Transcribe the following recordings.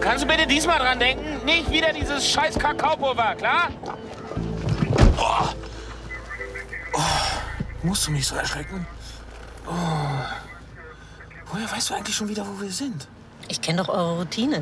Kannst du bitte diesmal dran denken? Nicht wieder dieses scheiß Kakaopulver, klar? Oh. Oh. Musst du mich so erschrecken? Oh. Woher weißt du eigentlich schon wieder, wo wir sind? Ich kenne doch eure Routine.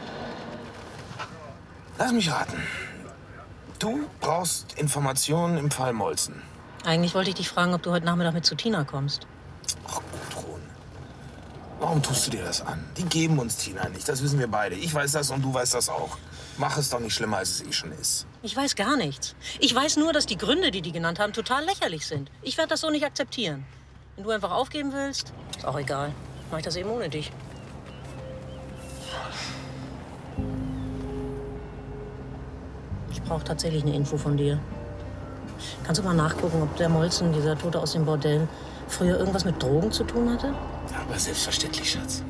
Lass mich raten. Du brauchst Informationen im Fall Molzen. Eigentlich wollte ich dich fragen, ob du heute Nachmittag mit zu Tina kommst. Ach, Gudrun. Warum tust du dir das an? Die geben uns Tina nicht, das wissen wir beide. Ich weiß das und du weißt das auch. Mach es doch nicht schlimmer, als es eh schon ist. Ich weiß gar nichts. Ich weiß nur, dass die Gründe, die genannt haben, total lächerlich sind. Ich werde das so nicht akzeptieren. Wenn du einfach aufgeben willst, ist auch egal. Mach ich das eben ohne dich. Ich brauche tatsächlich eine Info von dir. Kannst du mal nachgucken, ob der Molzen, dieser Tote aus dem Bordell, früher irgendwas mit Drogen zu tun hatte? Aber selbstverständlich, Schatz.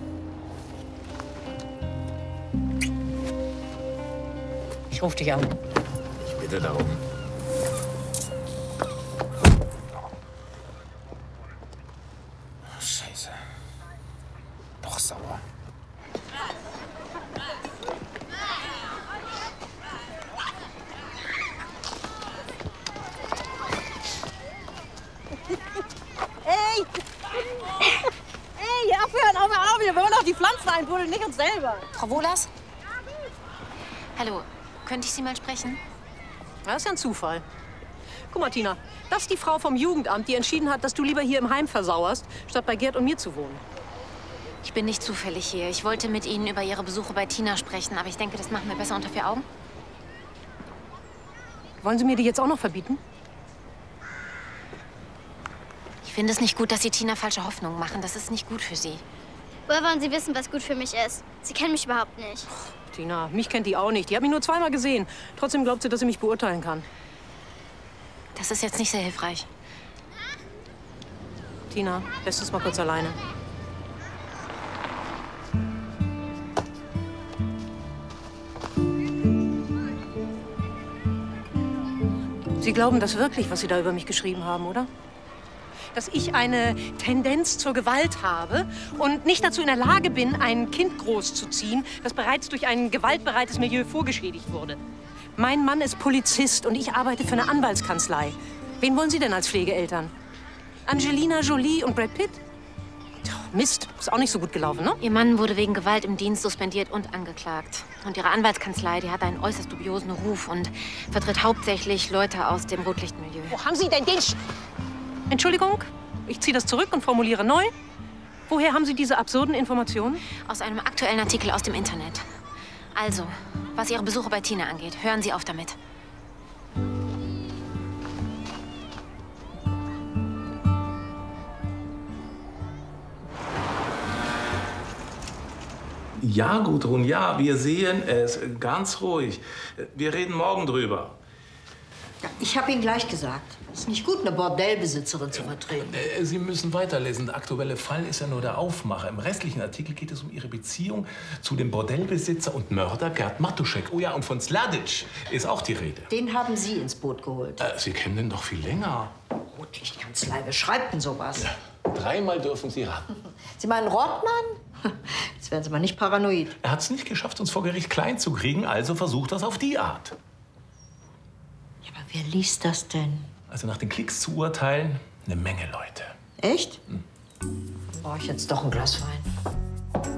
Ich ruf dich an. Ich bitte darum. Scheiße. Doch sauer. Ey! Ey, aufhören, auf! Wir wollen doch die Pflanzen einbuddeln, nicht uns selber. Frau Wohlers? Hallo, könnte ich Sie mal sprechen? Das ist ja ein Zufall. Guck mal, Tina, das ist die Frau vom Jugendamt, die entschieden hat, dass du lieber hier im Heim versauerst, statt bei Gerd und mir zu wohnen. Ich bin nicht zufällig hier. Ich wollte mit Ihnen über Ihre Besuche bei Tina sprechen, aber ich denke, das machen wir besser unter vier Augen. Wollen Sie mir die jetzt auch noch verbieten? Ich finde es nicht gut, dass Sie Tina falsche Hoffnungen machen. Das ist nicht gut für Sie. Woher wollen Sie wissen, was gut für mich ist? Sie kennen mich überhaupt nicht. Tina, mich kennt die auch nicht. Die hat mich nur zweimal gesehen. Trotzdem glaubt sie, dass sie mich beurteilen kann. Das ist jetzt nicht sehr hilfreich. Tina, lässt uns mal kurz alleine. Sie glauben das wirklich, was Sie da über mich geschrieben haben, oder? Dass ich eine Tendenz zur Gewalt habe und nicht dazu in der Lage bin, ein Kind großzuziehen, das bereits durch ein gewaltbereites Milieu vorgeschädigt wurde. Mein Mann ist Polizist und ich arbeite für eine Anwaltskanzlei. Wen wollen Sie denn als Pflegeeltern? Angelina Jolie und Brad Pitt? Tja, Mist, ist auch nicht so gut gelaufen, ne? Ihr Mann wurde wegen Gewalt im Dienst suspendiert und angeklagt. Und Ihre Anwaltskanzlei, die hat einen äußerst dubiosen Ruf und vertritt hauptsächlich Leute aus dem Rotlichtmilieu. Wo haben Sie denn den Entschuldigung, ich ziehe das zurück und formuliere neu. Woher haben Sie diese absurden Informationen? Aus einem aktuellen Artikel aus dem Internet. Also, was Ihre Besuche bei Tina angeht, hören Sie auf damit. Ja, Gudrun, ja, wir sehen es. Ganz ruhig. Wir reden morgen drüber. Ja, ich habe Ihnen gleich gesagt, es ist nicht gut, eine Bordellbesitzerin zu vertreten. Sie müssen weiterlesen. Der aktuelle Fall ist ja nur der Aufmacher. Im restlichen Artikel geht es um Ihre Beziehung zu dem Bordellbesitzer und Mörder Gerd Matuschek. Oh ja, und von Sladic ist auch die Rede. Den haben Sie ins Boot geholt. Sie kennen den doch viel länger. Rotlichtkanzlei, wer schreibt denn sowas? Ja, dreimal dürfen Sie raten. Sie meinen Rottmann? Jetzt werden Sie mal nicht paranoid. Er hat es nicht geschafft, uns vor Gericht klein zu kriegen, also versucht das auf die Art. Ja, aber wer liest das denn? Also nach den Klicks zu urteilen, eine Menge Leute. Echt? Brauche ich jetzt doch ein Glas Wein.